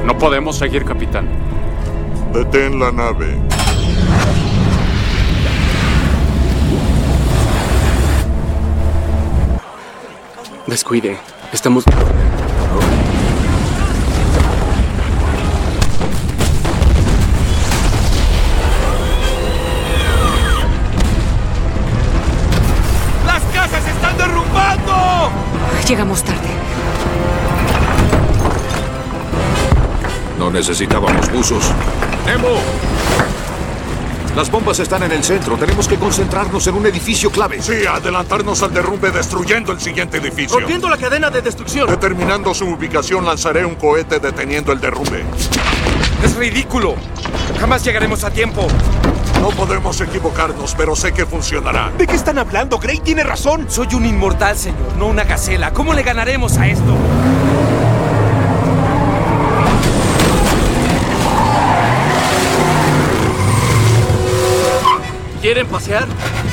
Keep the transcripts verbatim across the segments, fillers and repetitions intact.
No podemos seguir, capitán. Detén la nave. Descuide. Estamos... ¡Las casas se están derrumbando! Llegamos tarde. No necesitábamos buzos. ¡Nemo! Las bombas están en el centro. Tenemos que concentrarnos en un edificio clave. Sí, adelantarnos al derrumbe destruyendo el siguiente edificio. ¡Rompiendo la cadena de destrucción! Determinando su ubicación, lanzaré un cohete deteniendo el derrumbe. ¡Es ridículo! ¡Jamás llegaremos a tiempo! No podemos equivocarnos, pero sé que funcionará. ¿De qué están hablando? Gray tiene razón. Soy un inmortal, señor, no una gacela. ¿Cómo le ganaremos a esto? ¿Quieren pasear?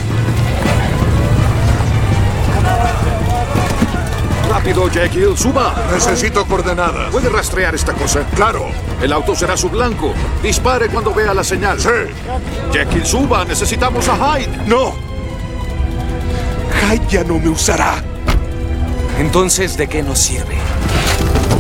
¡Rápido, Jekyll! ¡Suba! Necesito coordenadas. ¿Puede rastrear esta cosa? Claro. El auto será su blanco. Dispare cuando vea la señal. Sí. Jekyll, suba. Necesitamos a Hyde. ¡No! Hyde ya no me usará. Entonces, ¿de qué nos sirve?